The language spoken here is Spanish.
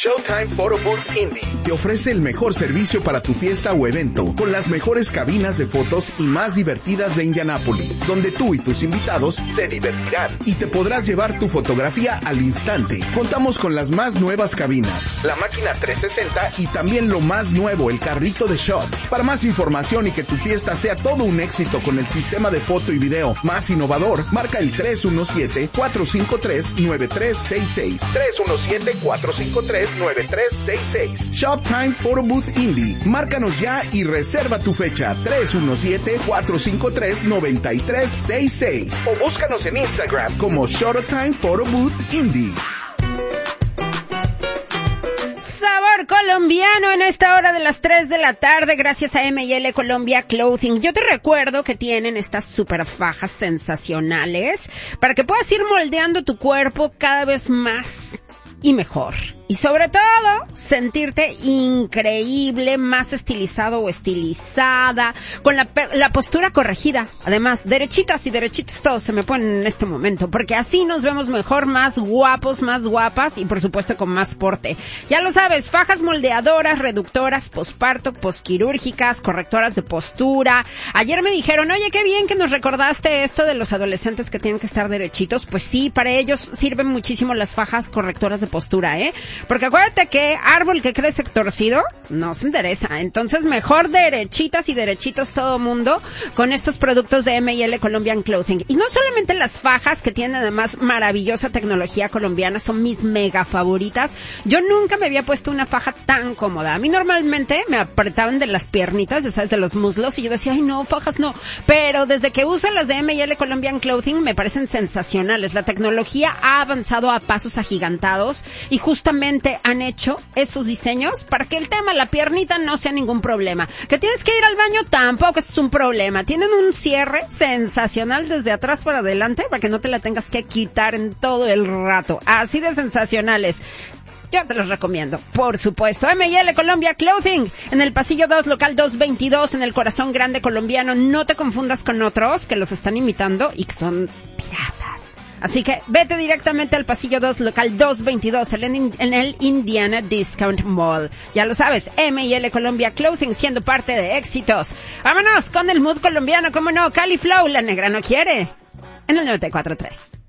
Showtime Photo Booth Indie te ofrece el mejor servicio para tu fiesta o evento, con las mejores cabinas de fotos y más divertidas de Indianápolis, donde tú y tus invitados se divertirán y te podrás llevar tu fotografía al instante. Contamos con las más nuevas cabinas, la máquina 360 y también lo más nuevo, el carrito de shot. Para más información y que tu fiesta sea todo un éxito con el sistema de foto y video más innovador, marca el 317-453-9366. 317-453-9366. Shoptime Photo Booth Indie. Márcanos ya y reserva tu fecha. 317-453-9366. O búscanos en Instagram como Showtime Photo Booth Indie. Sabor colombiano en esta hora de las 3 de la tarde, gracias a M&L Colombia Clothing. Yo te recuerdo que tienen estas super fajas sensacionales para que puedas ir moldeando tu cuerpo cada vez más y mejor. Y sobre todo, sentirte increíble, más estilizado o estilizada, con la postura corregida. Además, derechitas y derechitos todos se me ponen en este momento, porque así nos vemos mejor, más guapos, más guapas y por supuesto con más porte. Ya lo sabes, fajas moldeadoras, reductoras, posparto, posquirúrgicas, correctoras de postura. Ayer me dijeron, oye, qué bien que nos recordaste esto de los adolescentes que tienen que estar derechitos. Pues sí, para ellos sirven muchísimo las fajas correctoras de postura, Porque acuérdate que árbol que crece torcido no se endereza. Entonces, mejor derechitas y derechitos todo mundo con estos productos de M&L Colombian Clothing. Y no solamente las fajas, que tienen además maravillosa tecnología colombiana, son mis mega favoritas. Yo nunca me había puesto una faja tan cómoda. A mí normalmente me apretaban de las piernitas, ya sabes, de los muslos, y yo decía, ay no, fajas no. Pero desde que uso las de M&L Colombian Clothing me parecen sensacionales. La tecnología ha avanzado a pasos agigantados y justamente han hecho esos diseños para que el tema, la piernita, no sea ningún problema. Que tienes que ir al baño, tampoco es un problema. Tienen un cierre sensacional desde atrás para adelante para que no te la tengas que quitar en todo el rato. Así de sensacionales. Yo te los recomiendo, por supuesto. M&L Colombia Clothing, en el pasillo 2, local 222, en el corazón grande colombiano. No te confundas con otros que los están imitando y que son piratas. Así que vete directamente al pasillo 2, local 222, en el Indiana Discount Mall. Ya lo sabes, M&L Colombia Clothing, siendo parte de éxitos. Vámonos con el mood colombiano, ¿cómo no? Cali Flow, la negra no quiere. En el 94.3.